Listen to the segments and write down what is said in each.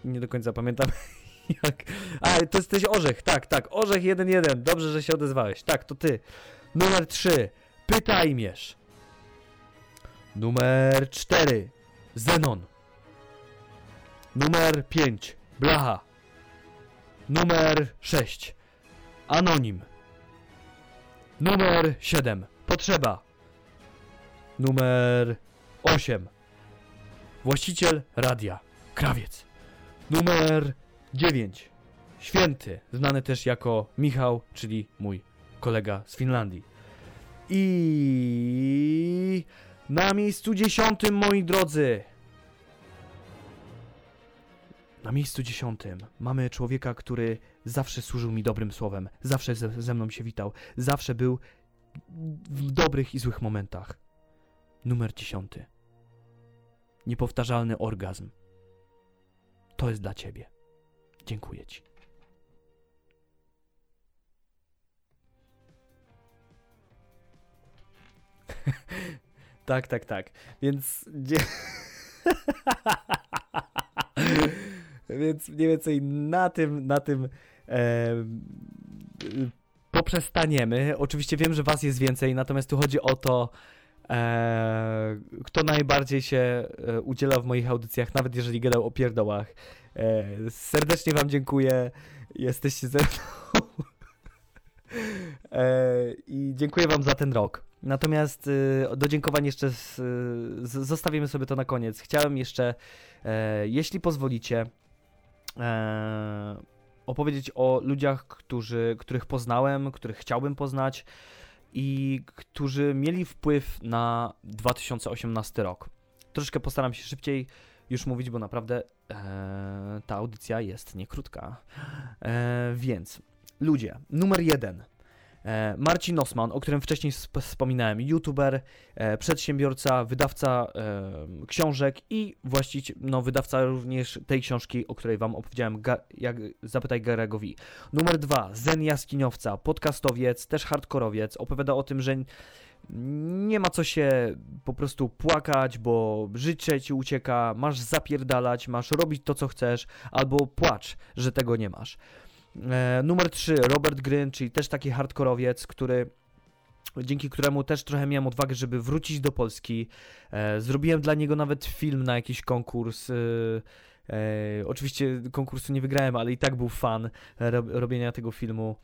nie do końca pamiętam jak... to jesteś Orzech, tak, Orzech 1-1, dobrze, że się odezwałeś, tak, to ty. Numer 3, Pytajmierz. Numer 4, Zenon. Numer 5, Blacha. Numer 6, Anonim. Numer 7, Potrzeba. Numer 8, Właściciel radia, Krawiec. Numer 9, Święty, znany też jako Michał, czyli mój kolega z Finlandii. I na miejscu 10, moi drodzy, na miejscu 10 mamy człowieka, który zawsze służył mi dobrym słowem, zawsze ze mną się witał, zawsze był w dobrych i złych momentach. Numer 10. Niepowtarzalny orgazm. To jest dla ciebie. Dziękuję ci. Tak. Więc... Więc mniej więcej na tym poprzestaniemy. Oczywiście wiem, że was jest więcej, natomiast tu chodzi o to, kto najbardziej się udziela w moich audycjach, nawet jeżeli gadał o pierdołach. Serdecznie wam dziękuję. Jesteście ze mną. I dziękuję wam za ten rok. Natomiast do dziękowań jeszcze zostawimy sobie to na koniec. Chciałem jeszcze, jeśli pozwolicie, opowiedzieć o ludziach, których poznałem, których chciałbym poznać i którzy mieli wpływ na 2018 rok. Troszkę postaram się szybciej już mówić, bo naprawdę ta audycja jest niekrótka. Więc ludzie, numer 1. Marcin Osman, o którym wcześniej wspominałem, youtuber, przedsiębiorca, wydawca książek i wydawca również tej książki, o której wam opowiedziałem, jak Zapytaj Garego V. Numer 2, Zen Jaskiniowca, podcastowiec, też hardkorowiec, opowiada o tym, że nie ma co się po prostu płakać, bo życie ci ucieka, masz zapierdalać, masz robić to, co chcesz, albo płacz, że tego nie masz. Numer 3, Robert Gryn, czyli też taki hardkorowiec, dzięki któremu też trochę miałem odwagę, żeby wrócić do Polski. Zrobiłem dla niego nawet film na jakiś konkurs. Oczywiście konkursu nie wygrałem, ale i tak był fan robienia tego filmu.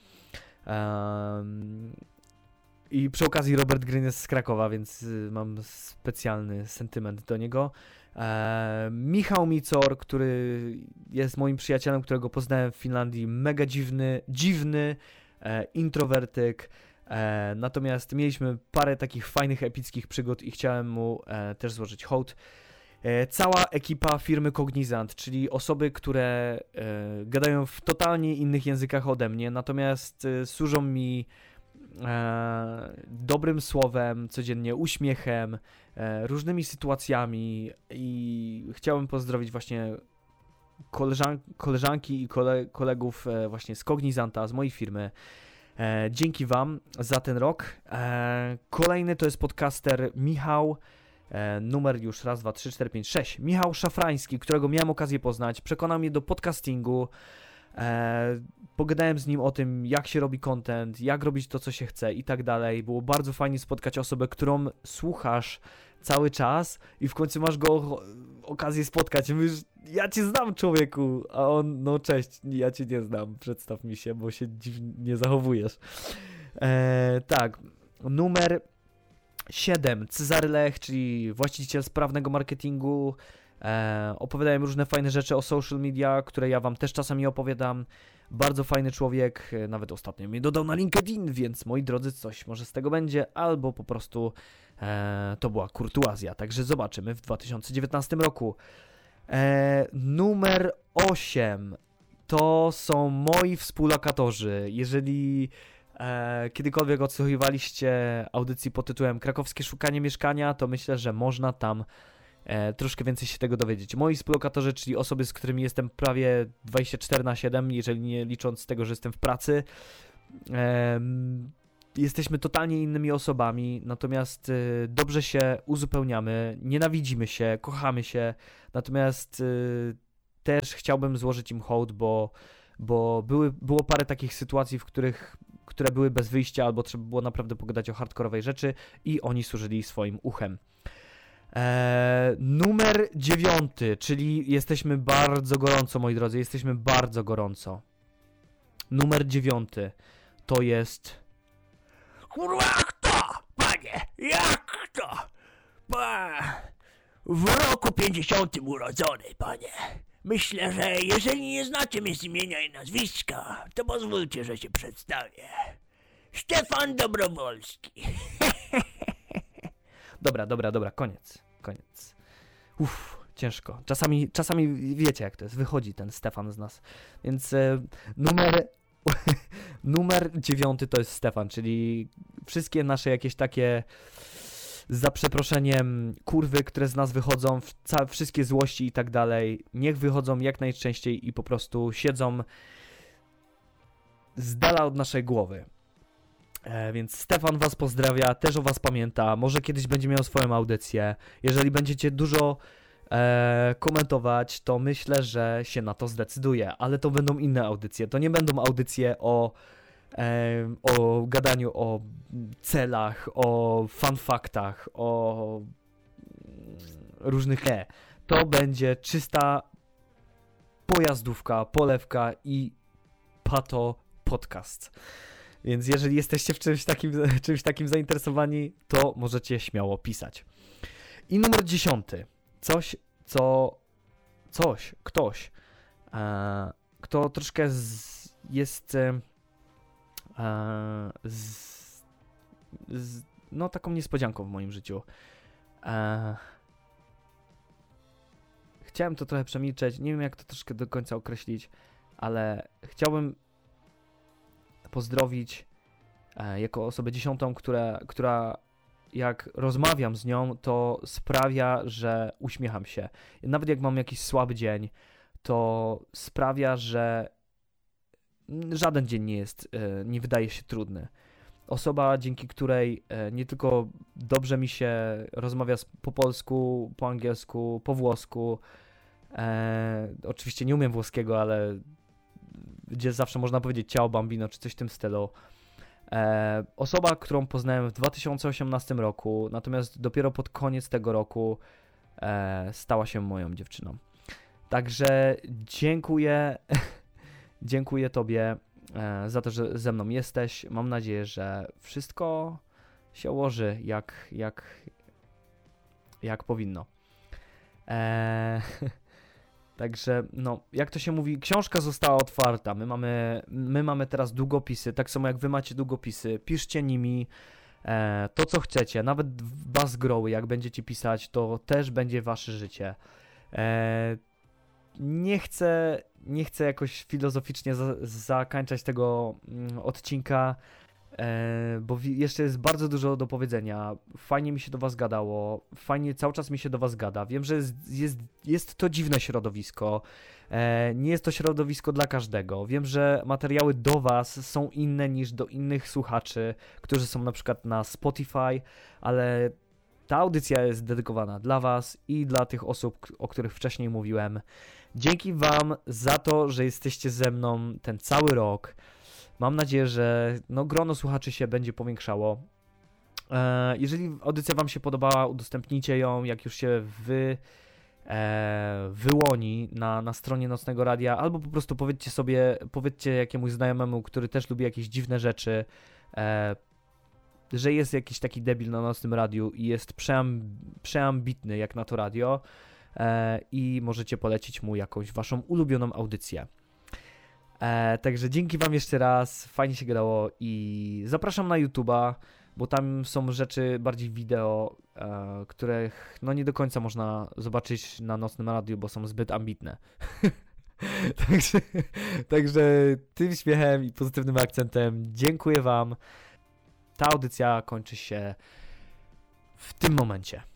I przy okazji Robert Gryn jest z Krakowa, więc mam specjalny sentyment do niego. Michał Micor, który jest moim przyjacielem, którego poznałem w Finlandii, mega dziwny introwertyk, natomiast mieliśmy parę takich fajnych, epickich przygód i chciałem mu też złożyć hołd. Cała ekipa firmy Cognizant, czyli osoby, które gadają w totalnie innych językach ode mnie, natomiast służą mi dobrym słowem, codziennie uśmiechem, różnymi sytuacjami i chciałbym pozdrowić właśnie koleżanki i kolegów właśnie z Cognizanta, z mojej firmy. Dzięki wam za ten rok. Kolejny to jest podcaster Michał, numer już 1, 2, 3, 4, 5, 6. Michał Szafrański, którego miałem okazję poznać, przekonał mnie do podcastingu. Pogadałem z nim o tym, jak się robi content, jak robić to, co się chce i tak dalej. Było bardzo fajnie spotkać osobę, którą słuchasz cały czas i w końcu masz go okazję spotkać. I mówisz, ja cię znam, człowieku, a on, no cześć, ja cię nie znam, przedstaw mi się, bo się dziwnie zachowujesz. Tak, numer 7, Cezary Lech, czyli właściciel sprawnego marketingu. Opowiadałem różne fajne rzeczy o social media, które ja wam też czasami opowiadam. Bardzo fajny człowiek, nawet ostatnio mnie dodał na LinkedIn, więc moi drodzy, coś może z tego będzie, albo po prostu to była kurtuazja, także zobaczymy w 2019 roku. Numer 8 to są moi współlokatorzy. Jeżeli kiedykolwiek odsłuchiwaliście audycji pod tytułem Krakowskie Szukanie Mieszkania, to myślę, że można tam troszkę więcej się tego dowiedzieć. Moi współlokatorzy, czyli osoby, z którymi jestem prawie 24/7, jeżeli nie licząc tego, że jestem w pracy. Jesteśmy totalnie innymi osobami, natomiast dobrze się uzupełniamy, nienawidzimy się, kochamy się, natomiast też chciałbym złożyć im hołd, bo było parę takich sytuacji, które były bez wyjścia, albo trzeba było naprawdę pogadać o hardkorowej rzeczy i oni służyli swoim uchem. Numer 9, czyli jesteśmy bardzo gorąco, moi drodzy, jesteśmy bardzo gorąco. Numer 9 to jest... Kurwa, jak to, panie? Jak to? W roku 50 urodzony, panie. Myślę, że jeżeli nie znacie mnie z imienia i nazwiska, to pozwólcie, że się przedstawię. Stefan Dobrowolski. Dobra, koniec. Ciężko. Czasami wiecie jak to jest, wychodzi ten Stefan z nas. Więc numer 9 to jest Stefan, czyli wszystkie nasze jakieś takie, za przeproszeniem, kurwy, które z nas wychodzą, wszystkie złości i tak dalej, niech wychodzą jak najczęściej i po prostu siedzą z dala od naszej głowy. Więc Stefan was pozdrawia, też o was pamięta, może kiedyś będzie miał swoją audycję. Jeżeli będziecie dużo komentować, to myślę, że się na to zdecyduje, ale to będą inne audycje, to nie będą audycje o gadaniu o celach, o fanfaktach, o różnych... Nie, to będzie czysta pojazdówka, polewka i pato podcast. Więc jeżeli jesteście w czymś takim zainteresowani, to możecie śmiało pisać. I numer 10. Ktoś, kto troszkę jest no taką niespodzianką w moim życiu. Chciałem to trochę przemilczeć, nie wiem jak to troszkę do końca określić, ale chciałbym pozdrowić jako osobę 10, która jak rozmawiam z nią, to sprawia, że uśmiecham się. Nawet jak mam jakiś słaby dzień, to sprawia, że żaden dzień nie wydaje się trudny. Osoba, dzięki której nie tylko dobrze mi się rozmawia po polsku, po angielsku, po włosku. Oczywiście nie umiem włoskiego, ale gdzie zawsze można powiedzieć ciao bambino, czy coś w tym stylu. Osoba, którą poznałem w 2018 roku, natomiast dopiero pod koniec tego roku stała się moją dziewczyną. Także dziękuję Tobie za to, że ze mną jesteś. Mam nadzieję, że wszystko się ułoży jak powinno. Także, no, jak to się mówi, książka została otwarta. My mamy teraz długopisy, tak samo jak wy macie długopisy. Piszcie nimi to, co chcecie. Nawet Buzzgrowy, jak będziecie pisać, to też będzie wasze życie. Nie chcę jakoś filozoficznie zakończać tego odcinka, bo jeszcze jest bardzo dużo do powiedzenia. Fajnie mi się do was gadało, cały czas mi się do was gada. Wiem, że jest to dziwne środowisko, nie jest to środowisko dla każdego. Wiem, że materiały do was są inne niż do innych słuchaczy, którzy są na przykład na Spotify, ale ta audycja jest dedykowana dla was i dla tych osób, o których wcześniej mówiłem. Dzięki wam za to, że jesteście ze mną ten cały rok. Mam nadzieję, że grono słuchaczy się będzie powiększało. Jeżeli audycja wam się podobała, udostępnijcie ją, jak już się wyłoni na stronie Nocnego Radia, albo po prostu powiedzcie jakiemuś znajomemu, który też lubi jakieś dziwne rzeczy, że jest jakiś taki debil na Nocnym Radiu i jest przeambitny jak na to radio, i możecie polecić mu jakąś waszą ulubioną audycję. Także dzięki wam jeszcze raz, fajnie się gadało i zapraszam na YouTube'a, bo tam są rzeczy bardziej wideo, których nie do końca można zobaczyć na Nocnym Radiu, bo są zbyt ambitne. Także tym śmiechem i pozytywnym akcentem dziękuję wam. Ta audycja kończy się w tym momencie.